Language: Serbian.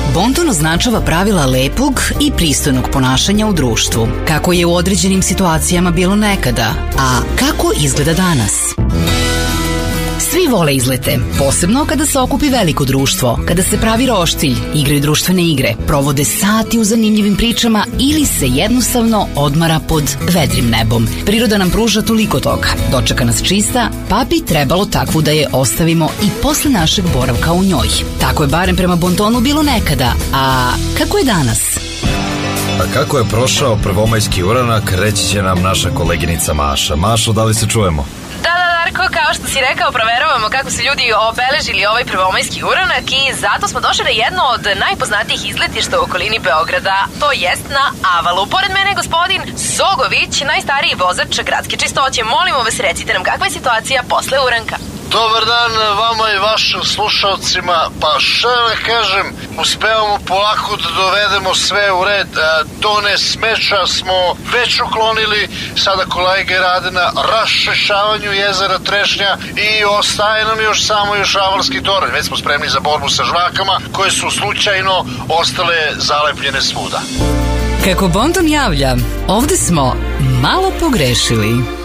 Bonton označava pravila lepog i pristojnog ponašanja u društvu, kako je u određenim situacijama bilo nekada, a kako izgleda danas. Svi vole izlete, posebno kada se okupi veliko društvo, kada se pravi roštilj, igraju društvene igre, provode sati u zanimljivim pričama ili se jednostavno odmara pod vedrim nebom. Priroda nam pruža toliko toga, dočeka nas čista, pa bi trebalo takvu da je ostavimo i posle našeg boravka u njoj. Tako je barem prema Bontonu bilo nekada, a kako je danas? A kako je prošao prvomajski uranak, reći će nam naša koleginica Maša. Mašo, da li se čujemo? Darko, kao što si rekao, proveravamo kako su ljudi obeležili ovaj prvomajski uranak i zato smo došli na jedno od najpoznatijih izletišta u okolini Beograda, to jest na Avalu. Pored mene je gospodin Sogović, najstariji vozač gradske čistoće. Molimo vas, recite nam kakva je situacija posle uranka. Dobar dan vama i vašim slušalcima. Pa šta da kažem, uspevamo polako da dovedemo sve u red. Tone smeća smo već uklonili, sada kolege rade na raščišćavanju jezera Trešnja i ostaje nam još samo Avalski toranj. Već smo spremni za borbu sa žvakama koje su slučajno ostale zalepljene svuda. Kako Bonton javlja, ovde smo malo pogrešili.